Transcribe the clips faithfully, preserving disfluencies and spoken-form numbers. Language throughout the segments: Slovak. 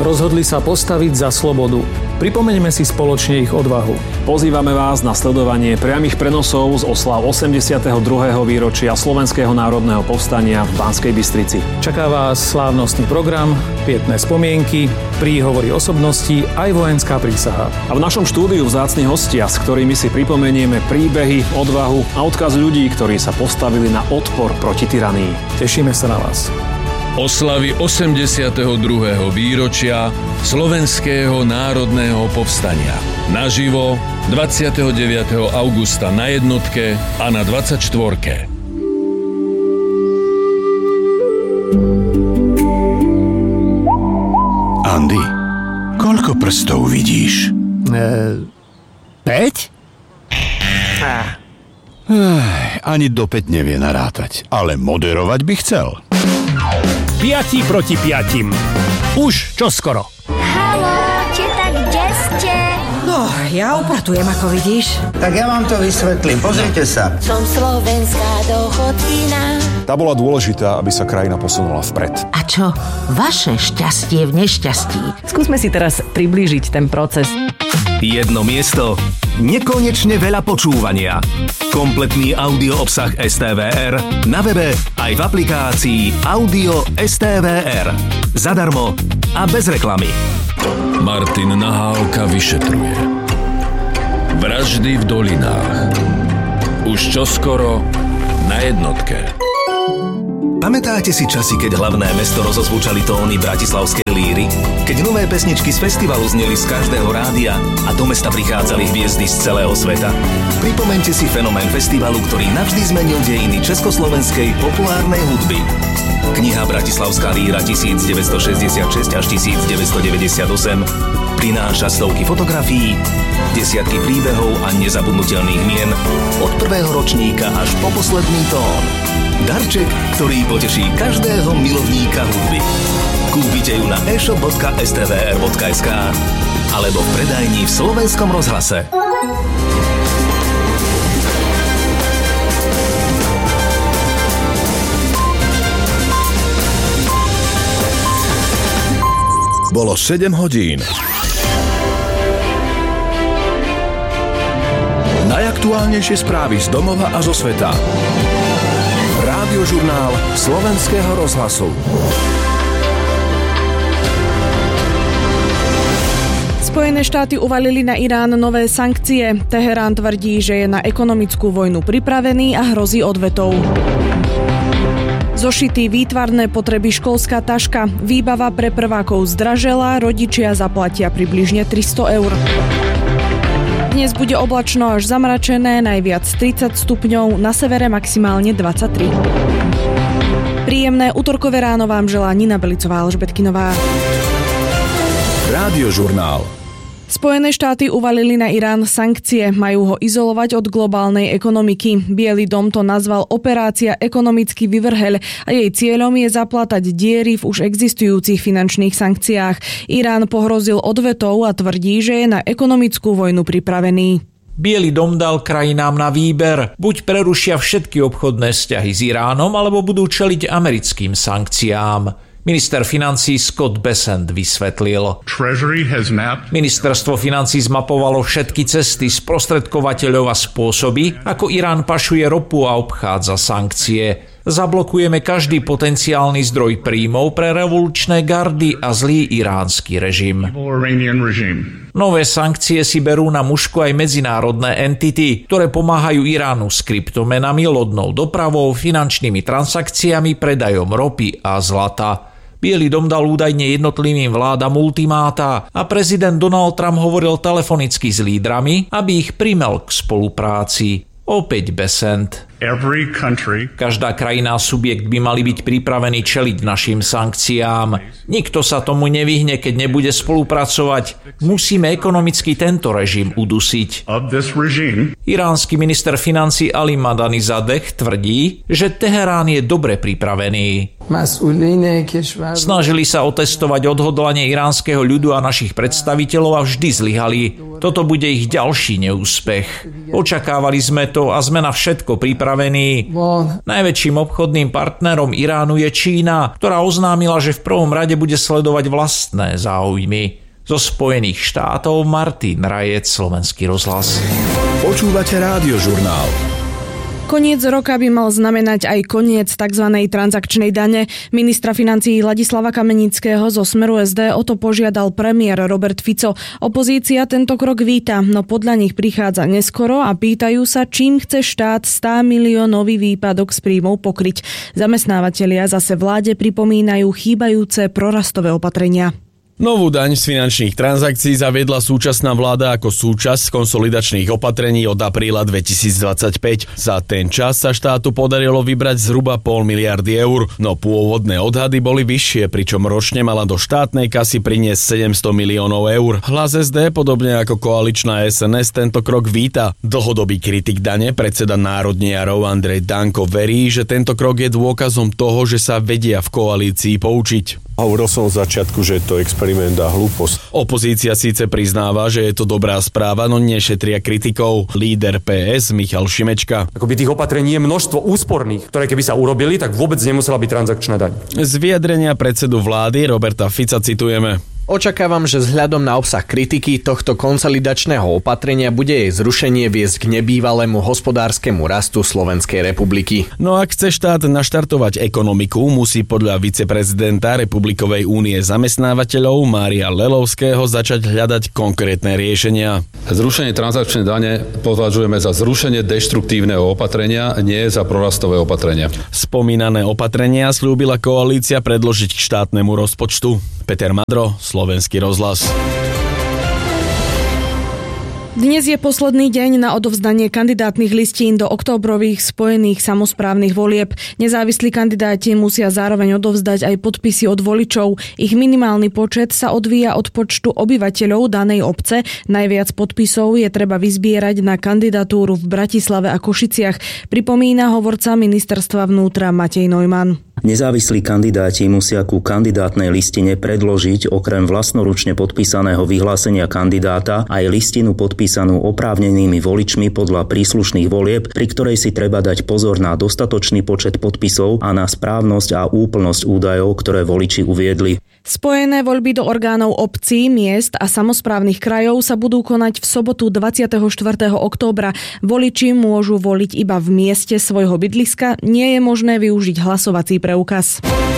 Rozhodli sa postaviť za slobodu. Pripomeňme si spoločne ich odvahu. Pozývame vás na sledovanie priamych prenosov z oslav osemdesiateho druhého výročia Slovenského národného povstania v Banskej Bystrici. Čaká vás slávnostný program, pietné spomienky, príhovory osobností aj vojenská prísaha. A v našom štúdiu vzácni hostia, s ktorými si pripomenieme príbehy, odvahu a odkaz ľudí, ktorí sa postavili na odpor proti tyranii. Tešíme sa na vás. Oslavy osemdesiateho druhého výročia Slovenského národného povstania. Naživo dvadsiateho deviateho augusta na jednotke a na dvadsaťštvorke. Andy, koľko prstov vidíš? E, päť? Ah. Ech, ani do päť nevie narátať, ale moderovať by chcel. Piati proti piatim. Už čoskoro. Haló, teta, kde ste? No, ja upratujem, ako vidíš. Tak ja vám to vysvetlím, pozrite sa. Som slovenská dochodkyna. Tá bola dôležitá, aby sa krajina posunula vpred. A čo? Vaše šťastie v nešťastí. Skúsme si teraz priblížiť ten proces. Jedno miesto, nekonečne veľa počúvania. Kompletný audio obsah es té vé er na webe aj v aplikácii Audio es té vé er. Zadarmo a bez reklamy. Martin Nahálka vyšetruje vraždy v dolinách. Už čoskoro na jednotke. Pamätáte si časy, keď hlavné mesto rozozvučali tóny bratislavskej líry? Keď nové pesničky z festivalu zneli z každého rádia a do mesta prichádzali hviezdy z celého sveta? Pripomeňte si fenomén festivalu, ktorý navždy zmenil dejiny československej populárnej hudby. Kniha Bratislavská líra devätnásťstošesťdesiatšesť až devätnásťstodeväťdesiatosem prináša stovky fotografií, desiatky príbehov a nezabudnutelných mien od prvého ročníka až po posledný tón. Darček, ktorý poteší každého milovníka hudby. Kúpite ju na e shop bodka es té vé er bodka es ká alebo v predajni v Slovenskom rozhlase. Bolo sedem hodín. Najaktuálnejšie správy z domova a zo sveta. Rádiožurnál Slovenského rozhlasu. Spojené štáty uvalili na Irán nové sankcie. Teherán tvrdí, že je na ekonomickú vojnu pripravený a hrozí odvetou. Zošity, výtvarné potreby, školská taška. Výbava pre prvákov zdražela, rodičia zaplatia približne tristo eur. Dnes bude oblačno až zamračené, najviac tridsať stupňov, na severe maximálne dvadsaťtri. Príjemné utorkové ráno vám želá Nina Belicová Alžbetkinová. Rádiožurnál. Spojené štáty uvalili na Irán sankcie, majú ho izolovať od globálnej ekonomiky. Biely dom to nazval operácia Ekonomický vyvrheľ a jej cieľom je zaplatať diery v už existujúcich finančných sankciách. Irán pohrozil odvetou a tvrdí, že je na ekonomickú vojnu pripravený. Biely dom dal krajinám na výber. Buď prerušia všetky obchodné vzťahy s Iránom, alebo budú čeliť americkým sankciám. Minister financií Scott Bessent vysvetlil. Ministerstvo financií zmapovalo všetky cesty, sprostredkovateľov a spôsoby, ako Irán pašuje ropu a obchádza sankcie. Zablokujeme každý potenciálny zdroj príjmov pre revolučné gardy a zlý iránsky režim. Nové sankcie si berú na mušku aj medzinárodné entity, ktoré pomáhajú Iránu s kryptomenami, lodnou dopravou, finančnými transakciami, predajom ropy a zlata. Biely dom dal údajne jednotlivým vládam ultimáta a prezident Donald Trump hovoril telefonicky s lídrami, aby ich primel k spolupráci. Opäť Bessent. Každá krajina a subjekt by mali byť pripravení čeliť našim sankciám. Nikto sa tomu nevyhne, keď nebude spolupracovať. Musíme ekonomicky tento režim udusiť. Iránsky minister financií Ali Madanizadeh tvrdí, že Teherán je dobre pripravený. Snažili sa otestovať odhodlanie iránskeho ľudu a našich predstaviteľov a vždy zlyhali. Toto bude ich ďalší neúspech. Očakávali sme to a sme na všetko pripravení pripravení. Najväčším obchodným partnerom Iránu je Čína, ktorá oznámila, že v prvom rade bude sledovať vlastné záujmy. Zo Spojených štátov Martin Rajec, Slovenský rozhlas. Počúvate Rádiožurnál. Koniec roka by mal znamenať aj koniec tzv. Transakčnej dane. Ministra financií Ladislava Kamenického zo Smeru es dé o to požiadal premiér Robert Fico. Opozícia tento krok víta, no podľa nich prichádza neskoro a pýtajú sa, čím chce štát sto miliónový výpadok z príjmov pokryť. Zamestnávatelia zase vláde pripomínajú chýbajúce prorastové opatrenia. Novú daň z finančných transakcií zaviedla súčasná vláda ako súčasť konsolidačných opatrení od apríla dvetisícdvadsaťpäť. Za ten čas sa štátu podarilo vybrať zhruba pol miliardy eur, no pôvodné odhady boli vyššie, pričom ročne mala do štátnej kasy priniesť sedemsto miliónov eur. Hlas es dé, podobne ako koaličná es en es, tento krok víta. Dlhodobý kritik dane, predseda národniarov Andrej Danko verí, že tento krok je dôkazom toho, že sa vedia v koalícii poučiť. Hovoril som od začiatku, že je to experiment a hlúposť. Opozícia síce priznáva, že je to dobrá správa, no nešetria kritikov. Líder pé es Michal Šimečka. Akoby tých opatrení je množstvo úsporných, ktoré keby sa urobili, tak vôbec nemusela byť transakčná daň. Z vyjadrenia predsedu vlády Roberta Fica citujeme. Očakávam, že vzhľadom na obsah kritiky tohto konsolidačného opatrenia bude jej zrušenie viesť k nebývalému hospodárskemu rastu Slovenskej republiky. No ak chce štát naštartovať ekonomiku, musí podľa viceprezidenta Republikovej únie zamestnávateľov Mária Lelovského začať hľadať konkrétne riešenia. Zrušenie transakčnej dane považujeme za zrušenie deštruktívneho opatrenia, nie za prorastové opatrenia. Spomínané opatrenia slúbila koalícia predložiť k štátnemu rozpočtu. Peter Madro, Slovenský rozhlas. Dnes je posledný deň na odovzdanie kandidátnych listín do októbrových spojených samosprávnych volieb. Nezávislí kandidáti musia zároveň odovzdať aj podpisy od voličov. Ich minimálny počet sa odvíja od počtu obyvateľov danej obce. Najviac podpisov je treba vyzbierať na kandidatúru v Bratislave a Košiciach, pripomína hovorca ministerstva vnútra Matej Neumann. Nezávislí kandidáti musia ku kandidátnej listine predložiť okrem vlastnoručne podpísaného vyhlásenia kandidáta aj listinu podpísanú oprávnenými voličmi podľa príslušných volieb, pri ktorej si treba dať pozor na dostatočný počet podpisov a na správnosť a úplnosť údajov, ktoré voliči uviedli. Spojené voľby do orgánov obcí, miest a samosprávnych krajov sa budú konať v sobotu dvadsiateho štvrtého októbra. Voliči môžu voliť iba v mieste svojho bydliska, nie je možné využiť hlasovací preukaz.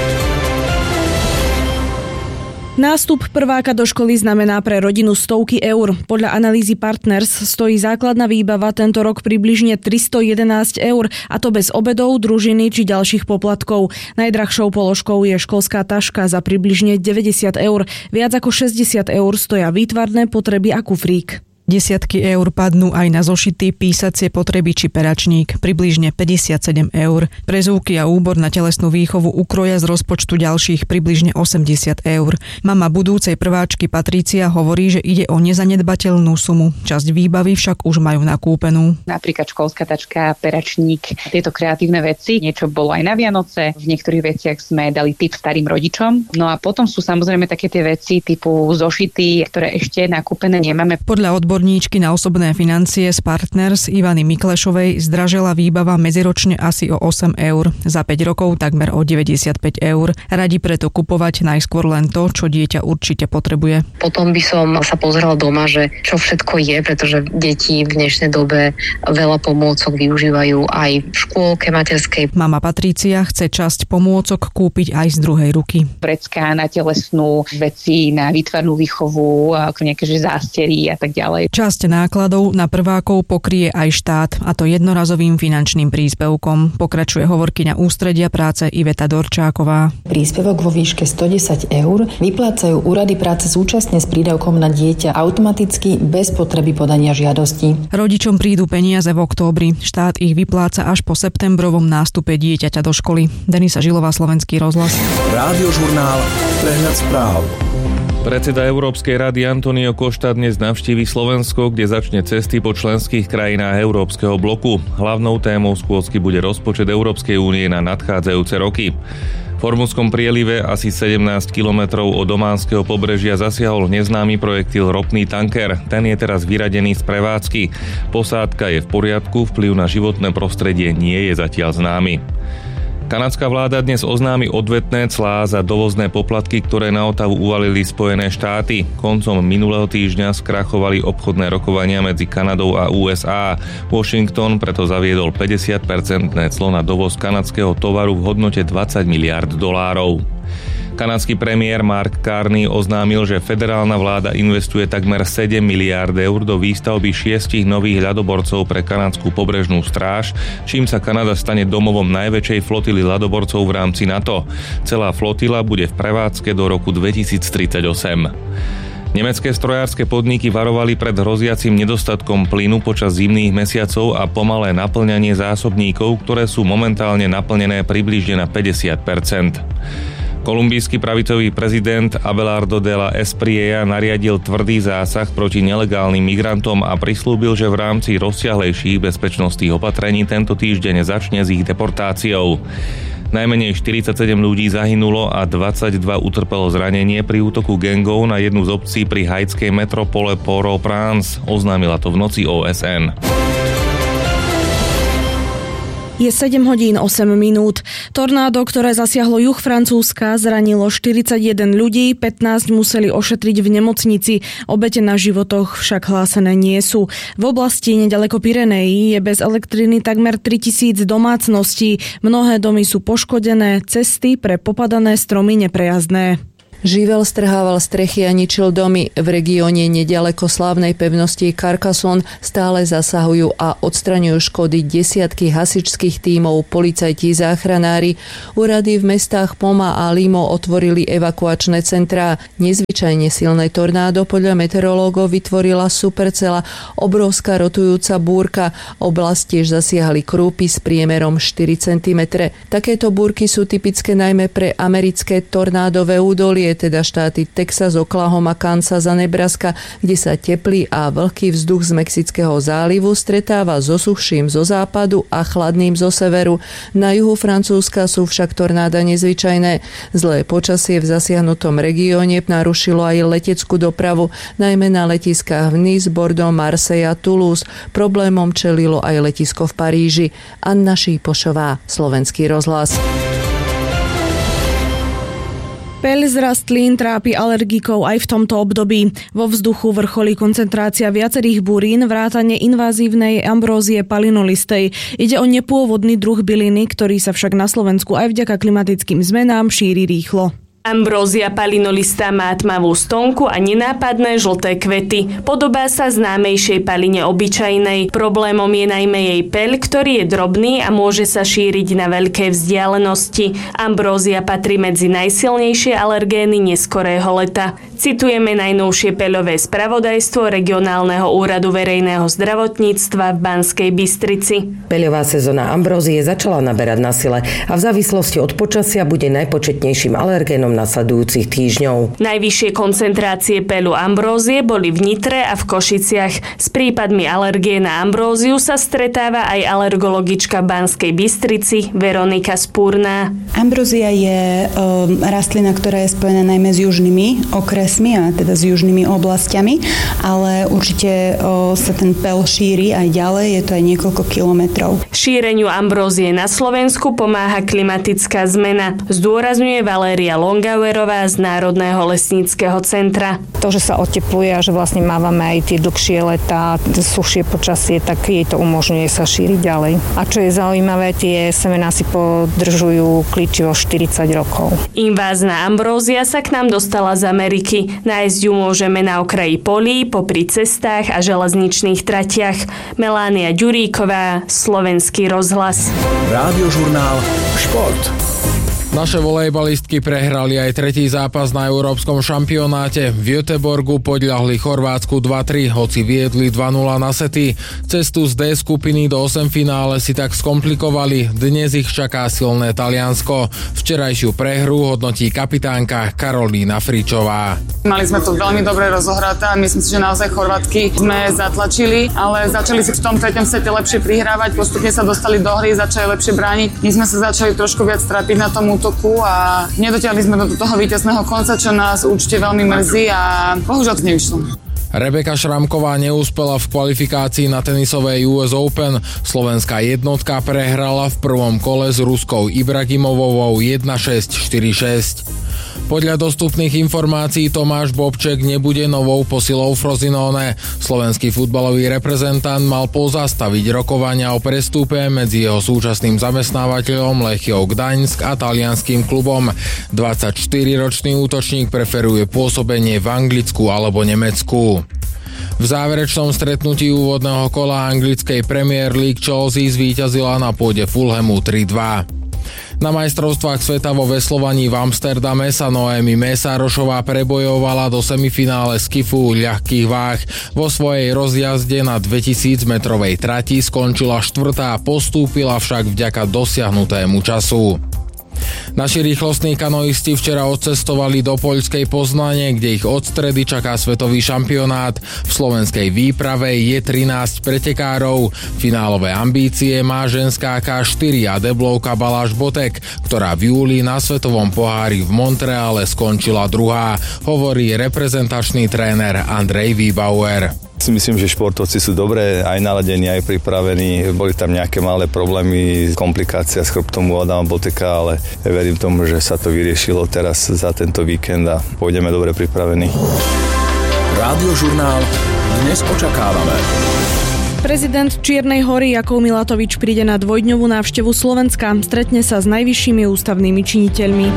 Nástup prváka do školy znamená pre rodinu stovky eur. Podľa analýzy Partners stojí základná výbava tento rok približne tristojedenásť eur, a to bez obedov, družiny či ďalších poplatkov. Najdrahšou položkou je školská taška za približne deväťdesiat eur. Viac ako šesťdesiat eur stoja výtvarné potreby a kufrík. Desiatky eur padnú aj na zošity, písacie potreby či peračník, približne päťdesiatsedem eur. Prezúvky a úbor na telesnú výchovu ukroja z rozpočtu ďalších približne osemdesiat eur. Mama budúcej prváčky Patrícia hovorí, že ide o nezanedbateľnú sumu. Časť výbavy však už majú nakúpenú. Napríklad školská tačka, peračník, tieto kreatívne veci. Niečo bolo aj na Vianoce. V niektorých veciach sme dali tip starým rodičom. No a potom sú samozrejme také tie veci typu zošity, ktoré ešte nakúpené nemáme. Podľa odbor Odborníčky na osobné financie z Partners Ivany Miklešovej zdražela výbava medziročne asi o osem eur. Za päť rokov takmer o deväťdesiatpäť eur. Radi preto kupovať najskôr len to, čo dieťa určite potrebuje. Potom by som sa pozrela doma, že čo všetko je, pretože deti v dnešnej dobe veľa pomôcok využívajú aj v škôlke materskej. Mama Patrícia chce časť pomôcok kúpiť aj z druhej ruky. Vrecká na telesnú, veci na výtvarnú výchovu, ako nejaké že zástery a tak ďalej. Časť nákladov na prvákov pokrie aj štát, a to jednorazovým finančným príspevkom. Pokračuje hovorkyňa ústredia práce Iveta Dorčáková. Príspevok vo výške stodesať eur vyplácajú úrady práce súčasne s prídavkom na dieťa automaticky bez potreby podania žiadosti. Rodičom prídu peniaze v októbri. Štát ich vypláca až po septembrovom nástupe dieťaťa do školy. Denisa Žilová, Slovenský rozhlas. Rádiožurnál, prehľad správ. Predseda Európskej rady Antonio Costa dnes navštívi Slovensko, kde začne cesty po členských krajinách Európskeho bloku. Hlavnou témou schôdzky bude rozpočet Európskej únie na nadchádzajúce roky. V Hormudskom prielive asi sedemnásť kilometrov od ománskeho pobrežia zasiahol neznámy projektil ropný tanker. Ten je teraz vyradený z prevádzky. Posádka je v poriadku, vplyv na životné prostredie nie je zatiaľ známy. Kanadská vláda dnes oznámi odvetné clá za dovozné poplatky, ktoré na Ottawu uvalili Spojené štáty. Koncom minulého týždňa skrachovali obchodné rokovania medzi Kanadou a ú es á. Washington preto zaviedol päťdesiat percentné clo na dovoz kanadského tovaru v hodnote dvadsať miliárd dolárov. Kanadský premiér Mark Carney oznámil, že federálna vláda investuje takmer sedem miliárd eur do výstavby šiestich nových ľadoborcov pre kanadskú pobrežnú stráž, čím sa Kanada stane domovom najväčšej flotily ľadoborcov v rámci NATO. Celá flotila bude v prevádzke do roku dvetisíctridsaťosem. Nemecké strojárske podniky varovali pred hroziacim nedostatkom plynu počas zimných mesiacov a pomalé naplňanie zásobníkov, ktoré sú momentálne naplnené približne na päťdesiat percent. Kolumbijský pravicový prezident Abelardo de la Espriella nariadil tvrdý zásah proti nelegálnym migrantom a prislúbil, že v rámci rozsiahlejších bezpečnostných opatrení tento týždeň začne s ich deportáciou. Najmenej štyridsaťsedem ľudí zahynulo a dvadsaťdva utrpelo zranenie pri útoku gangov na jednu z obcí pri haitskej metropole Port-au-Prince, oznámila to v noci ó es en. Je sedem hodín osem minút. Tornádo, ktoré zasiahlo juh Francúzska, zranilo štyridsaťjeden ľudí, pätnásť museli ošetriť v nemocnici. Obete na životoch však hlásené nie sú. V oblasti nedaleko Pyrenejí je bez elektriny takmer tritisíc domácností. Mnohé domy sú poškodené, cesty pre popadané stromy neprejazdné. Živel strhával strechy a ničil domy. V regióne nedaleko slávnej pevnosti Carcassonne stále zasahujú a odstraňujú škody desiatky hasičských tímov, policajti, záchranári. Úrady v mestách Poma a Limo otvorili evakuačné centrá. Nezvyčajne silné tornádo podľa meteorológov vytvorila supercela, obrovská rotujúca búrka. Oblasť tiež zasiahli krúpy s priemerom štyri centimetre. Takéto búrky sú typické najmä pre americké tornádové údolie, teda štáty Texas, Oklahoma, Kansas a Nebraska, kde sa teplý a vlhký vzduch z Mexického zálivu stretáva so suchším zo západu a chladným zo severu. Na juhu Francúzska sú však tornáda nezvyčajné. Zlé počasie v zasiahnutom regióne narušilo aj leteckú dopravu, najmä na letiskách v Nice, Bordeaux, Marseille a Toulouse. Problémom čelilo aj letisko v Paríži. Anna Šípošová, Slovenský rozhlas. Peľ z rastlín trápi alergikov aj v tomto období. Vo vzduchu vrcholí koncentrácia viacerých burín vrátane invazívnej ambrózie palinolistej. Ide o nepôvodný druh byliny, ktorý sa však na Slovensku aj vďaka klimatickým zmenám šíri rýchlo. Ambrózia palinolista má tmavú stonku a nenápadné žlté kvety. Podobá sa známejšej paline obyčajnej. Problémom je najmä jej peľ, ktorý je drobný a môže sa šíriť na veľké vzdialenosti. Ambrózia patrí medzi najsilnejšie alergény neskorého leta. Citujeme najnovšie peľové spravodajstvo Regionálneho úradu verejného zdravotníctva v Banskej Bystrici. Peľová sezóna ambrózie začala naberať na sile a v závislosti od počasia bude najpočetnejším alergénom nasledujúcich týždňov. Najvyššie koncentrácie peľu ambrózie boli v Nitre a v Košiciach. S prípadmi alergie na ambróziu sa stretáva aj alergologička v Banskej Bystrici Veronika Spúrna. Ambrózia je um, rastlina, ktorá je spojená najmä s južnými okresmi, a teda s južnými oblastiami, ale určite um, sa ten peľ šíri aj ďalej, je to aj niekoľko kilometrov. Šíreniu ambrózie na Slovensku pomáha klimatická zmena, zdôrazňuje Valéria Longa Gauerová z Národného lesníckeho centra. To, že sa otepluje a že vlastne mávame aj tie dlhšie letá, suchšie počasie, tak jej to umožňuje sa šíriť ďalej. A čo je zaujímavé, tie semená si podržujú klíčivo štyridsať rokov. Invázna ambrózia sa k nám dostala z Ameriky. Nájsť ju môžeme na okraji polí, popri cestách a železničných tratiach. Melánia Ďuríková, Slovenský rozhlas. Rádiožurnál Šport. Naše volejbalistky prehrali aj tretí zápas na európskom šampionáte. V Göteborgu podľahli Chorvátsku dva tri, hoci viedli dva nula na sety. Cestu z D skupiny do osemfinále si tak skomplikovali. Dnes ich čaká silné Taliansko. Včerajšiu prehru hodnotí kapitánka Karolína Fričová. Mali sme to veľmi dobre rozohraté a myslím si, že naozaj Chorvátky sme zatlačili, ale začali si v tom treťom sete lepšie prihrávať, postupne sa dostali do hry, začali lepšie brániť. My sme sa začali trošku viac trápiť na tom útoku a nedotiahli sme do toho víťazného konca, čo nás určite veľmi mrzí a bohužiaľ to nevyšlo. Rebeka Šramková neúspela v kvalifikácii na tenisovej ú es Open. Slovenská jednotka prehrala v prvom kole s Ruskou Ibragimovovou jeden šesť štyri šesť. Podľa dostupných informácií Tomáš Bobček nebude novou posilou Frosinone. Slovenský futbalový reprezentant mal pozastaviť rokovania o prestúpe medzi jeho súčasným zamestnávateľom Lechiou Gdaňsk a talianským klubom. dvadsaťštyriročný útočník preferuje pôsobenie v Anglicku alebo Nemecku. V záverečnom stretnutí úvodného kola anglickej Premier League Chelsea zvíťazila na pôde Fulhamu tri dva. Na majstrovstvách sveta vo veslovaní v Amsterdame sa Noémi Mesárošová prebojovala do semifinále skifu ľahkých váh. Vo svojej rozjazde na dvetisíc metrovej trati skončila štvrtá, postúpila však vďaka dosiahnutému času. Naši rýchlostní kanoisti včera odcestovali do poľskej Poznane, kde ich od stredy čaká svetový šampionát. V slovenskej výprave je trinásť pretekárov. Finálové ambície má ženská ká štyri a deblovka Baláš Botek, ktorá v júli na svetovom pohári v Montreale skončila druhá, hovorí reprezentačný tréner Andrej Výbauer. Si myslím, že športovci sú dobre aj naladení, aj pripravení. Boli tam nejaké malé problémy, komplikácia s chrbtom u Adama Boteka, ale verím tomu, že sa to vyriešilo teraz za tento víkend a pôjdeme dobre pripravení. Rádiožurnál dnes očakávame. Prezident Čiernej Hory Jakov Milatovič príde na dvojdňovú návštevu Slovenska. Stretne sa s najvyššími ústavnými činiteľmi.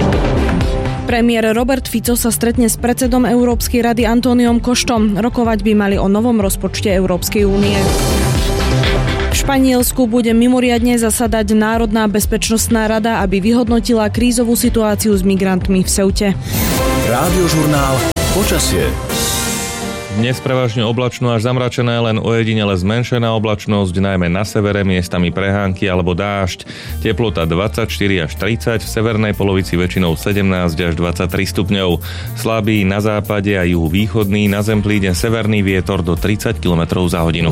Premiér Robert Fico sa stretne s predsedom Európskej rady Antóniom Koštom. Rokovať by mali o novom rozpočte Európskej únie. V Španielsku bude mimoriadne zasadať Národná bezpečnostná rada, aby vyhodnotila krízovú situáciu s migrantmi v Ceute. Rádiožurnál počasie. Dnes prevažne oblačno až zamračené, len ojedinele zmenšená oblačnosť, najmä na severe miestami prehánky alebo dážď. Teplota dvadsaťštyri až tridsať, v severnej polovici väčšinou sedemnásť až dvadsaťtri stupňov. Slabý na západe a juhu východný, na Zemplíne severný vietor do tridsať kilometrov za hodinu.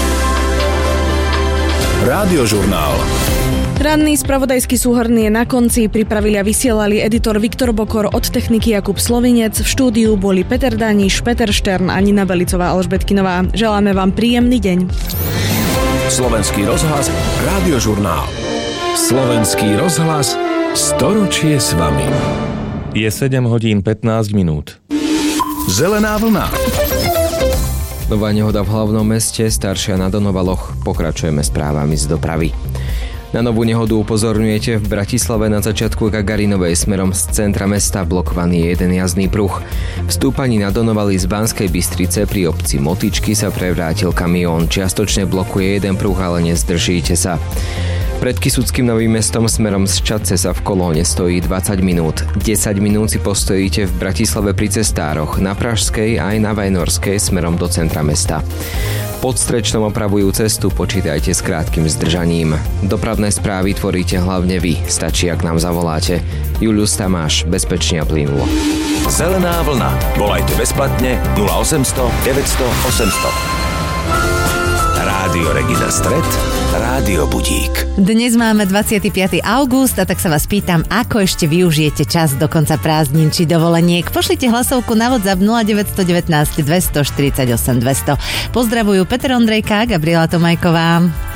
Rádiožurnál. Ranný spravodajský súhrn je na konci, pripravili a vysielali editor Viktor Bokor, od techniky Jakub Slovinec, v štúdiu boli Peter Daniš, Peter Štern a Nina Belicová Alžbetkinová. Želáme vám príjemný deň. Slovenský rozhlas, Rádiožurnál. Slovenský rozhlas, storočie s vami. Je sedem hodín pätnásť minút. Zelená vlna. Nová nehoda v hlavnom meste, staršia na Donovaloch. Pokračujeme správami z dopravy. Na novú nehodu upozorňujete, v Bratislave na začiatku Gagarinovej smerom z centra mesta blokovaný je jeden jazdný pruh. V stúpaní na Donovali z Banskej Bystrice pri obci Motičky sa prevrátil kamión. Čiastočne blokuje jeden pruh, ale nezdržíte sa. Pred Kysuckým Novým Mestom smerom z Čadce sa v kolóne stojí dvadsať minút. desať minút si postojíte v Bratislave pri cestároch, na Pražskej aj na Vajnorskej smerom do centra mesta. Pod Strečnom opravujú cestu, počítajte s krátkym zdržaním. Dopravné správy tvoríte hlavne vy, stačí, ak nám zavoláte. Julius Tamáš, bezpečne a plynulo. Zelená vlna. Volajte bezplatne nula osemsto deväťsto osemsto. Rádio Regina Stred, Rádio Budík. Dnes máme dvadsiateho piateho augusta, tak sa vás pýtam, ako ešte využijete čas do konca prázdnin či dovoleniek. Pošlite hlasovku na WhatsApp nula deväť jedna deväť, dvestoštyridsaťosem dvesto. Pozdravujú Peter Ondrejka a Gabriela Tomajková.